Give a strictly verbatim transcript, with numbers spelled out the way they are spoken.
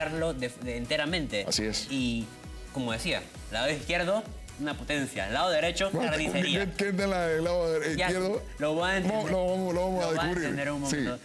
de, de enteramente. Así es. Y, como decía, lado izquierdo, una potencia. Lado derecho, carnicería. ¿Qué, qué es del lado izquierdo? Ya, lo voy a entender, No, lo vamos, lo vamos lo a vas a descubrir. entender un momento. Sí.